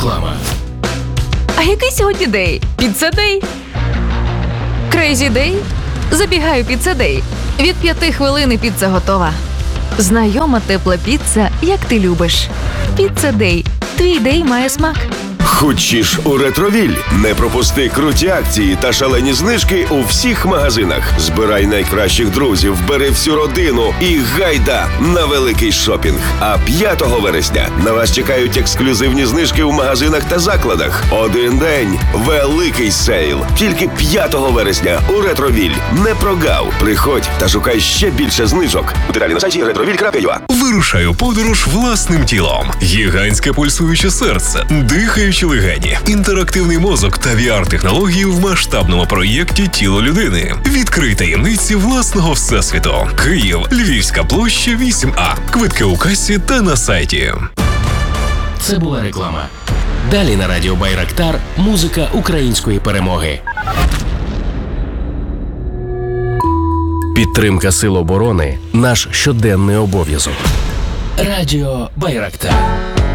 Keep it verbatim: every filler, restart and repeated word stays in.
Реклама. А який сьогодні день? Піцца-дей? Крейзі-дей? Забігаю піцца-дей. Від п'яти хвилин і піца готова. Знайома тепла піца, як ти любиш. Піцца-дей. Твій дей має смак. Хочеш у Ретровіль? Не пропусти круті акції та шалені знижки у всіх магазинах. Збирай найкращих друзів, бери всю родину і гайда на великий шопінг. А п'ятого вересня на вас чекають ексклюзивні знижки у магазинах та закладах. Один день – великий сейл. Тільки п'ятого вересня у Ретровіль. Не прогав. Приходь та шукай ще більше знижок. Деталі на сайті ретровіль крапка ю а. Вирушай у подорож власним тілом. Гігантське пульсуюче серце, дихаючі легені, інтерактивний мозок та ві ар-технології в масштабному проєкті «Тіло людини». Відкрий таємниці власного всесвіту. Київ, Львівська площа, вісім А. Квитки у касі та на сайті. Це була реклама. Далі на радіо Байрактар музика української перемоги. Підтримка Сил оборони – наш щоденний обов'язок. Радіо Байрактар.